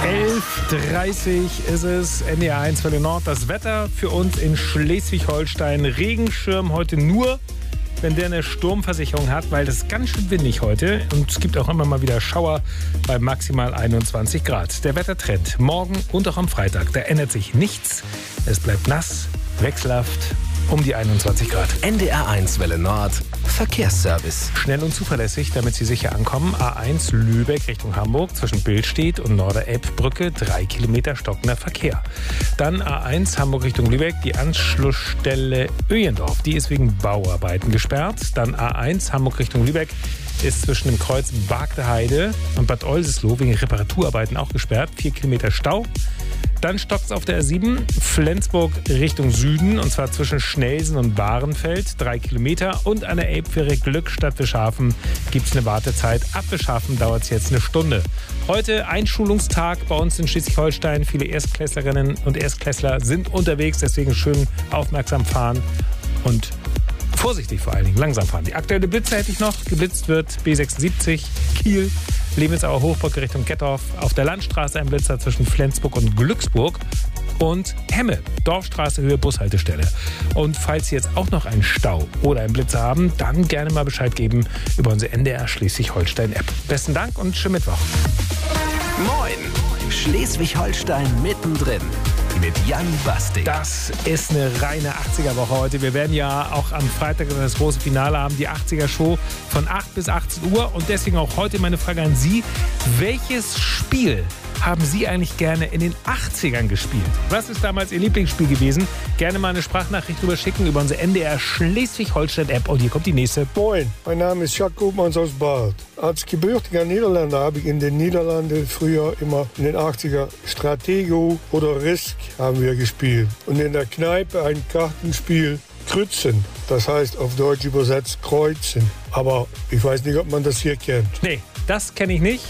11:30 ist es, NDR 1 Welle Nord. Das Wetter für uns in Schleswig-Holstein. Regenschirm heute nur, wenn der eine Sturmversicherung hat, weil das ist ganz schön windig heute. Und es gibt auch immer mal wieder Schauer bei maximal 21 Grad. Der Wettertrend morgen und auch am Freitag, da ändert sich nichts. Es bleibt nass, wechselhaft, um die 21 Grad. NDR 1 Welle Nord, Verkehrsservice. Schnell und zuverlässig, damit Sie sicher ankommen. A1 Lübeck Richtung Hamburg zwischen Billstedt und Norderelbbrücke 3 Kilometer stockender Verkehr. Dann A1 Hamburg Richtung Lübeck, die Anschlussstelle Öjendorf, die ist wegen Bauarbeiten gesperrt. Dann A1 Hamburg Richtung Lübeck ist zwischen dem Kreuz Bagdeheide und Bad Oldesloe wegen Reparaturarbeiten auch gesperrt. 4 Kilometer Stau. Dann stockt es auf der A7 Flensburg Richtung Süden, und zwar zwischen Schnelsen und Bahrenfeld, 3 Kilometer. Und an der Elbfähre Glückstadt Wischhafen gibt es eine Wartezeit. Ab Wischhafen dauert es jetzt eine Stunde. Heute Einschulungstag bei uns in Schleswig-Holstein. Viele Erstklässlerinnen und Erstklässler sind unterwegs, deswegen schön aufmerksam fahren und vorsichtig vor allen Dingen, langsam fahren. Die aktuelle Blitze hätte ich noch. Geblitzt wird B76 Kiel, Levensauer Hochbrücke Richtung Kettorf. Auf der Landstraße ein Blitzer zwischen Flensburg und Glücksburg. Und Hemme, Dorfstraße Höhe Bushaltestelle. Und falls Sie jetzt auch noch einen Stau oder einen Blitzer haben, dann gerne mal Bescheid geben über unsere NDR Schleswig-Holstein-App. Besten Dank und schönen Mittwoch. Moin, Schleswig-Holstein mittendrin. Mit Jan Bastik. Das ist eine reine 80er-Woche heute. Wir werden ja auch am Freitag das große Finale haben, die 80er-Show von 8 bis 18 Uhr. Und deswegen auch heute meine Frage an Sie. Welches Spiel haben Sie eigentlich gerne in den 80ern gespielt? Was ist damals Ihr Lieblingsspiel gewesen? Gerne mal eine Sprachnachricht drüber schicken über unsere NDR Schleswig-Holstein-App. Und hier kommt die nächste. Moin, mein Name ist Jacques Koopmans aus Bad. Als gebürtiger Niederländer habe ich in den Niederlanden früher immer in den 80er Stratego oder Risk haben wir gespielt. Und in der Kneipe ein Kartenspiel Kreuzen. Das heißt auf Deutsch übersetzt Kreuzen. Aber ich weiß nicht, ob man das hier kennt. Nee, das kenne ich nicht.